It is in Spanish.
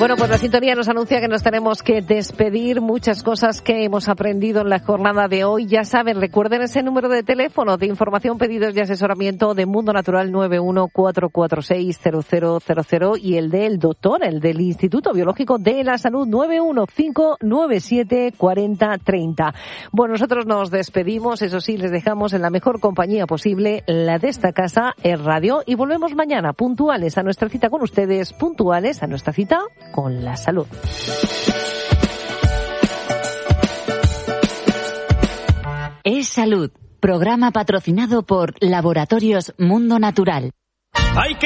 Bueno, pues la sintonía nos anuncia que nos tenemos que despedir. Muchas cosas que hemos aprendido en la jornada de hoy. Ya saben, recuerden ese número de teléfono de información, pedidos y asesoramiento de Mundo Natural 914460000 y el del doctor, el del Instituto Biológico de la Salud 915974030. Bueno, nosotros nos despedimos, eso sí, les dejamos en la mejor compañía posible, la de esta casa, es Radio, y volvemos mañana puntuales a nuestra cita con ustedes, puntuales a nuestra cita con la salud. Es Salud, programa patrocinado por Laboratorios Mundo Natural. Hay que